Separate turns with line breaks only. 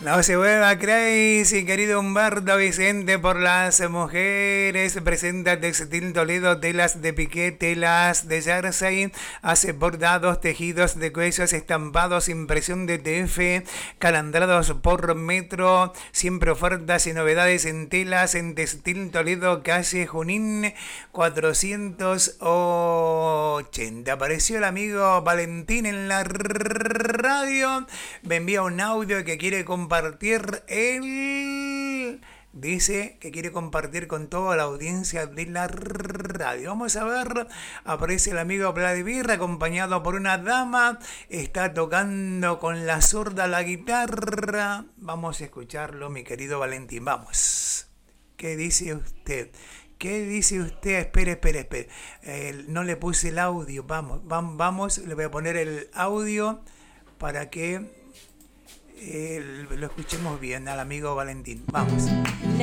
No se vuelva crazy, querido Humberto Vicente, por las mujeres. Presenta Textil Toledo, telas de piqué, telas de jersey, hace bordados, tejidos de cuellos, estampados, impresión de TF, calandrados por metro. Siempre ofertas y novedades en telas en Textil Toledo, calle Junín 480. Apareció el amigo Valentín en la radio. Me envía un audio que quiere compartir él. Dice que quiere compartir con toda la audiencia de la radio. Vamos a ver. Aparece el amigo Vladimir acompañado por una dama. Está tocando con la zurda la guitarra. Vamos a escucharlo, mi querido Valentín. Vamos. ¿Qué dice usted? ¿Qué dice usted? Espere. No le puse el audio. Vamos. Le voy a poner el audio para que lo escuchemos bien al amigo Valentín. Vamos.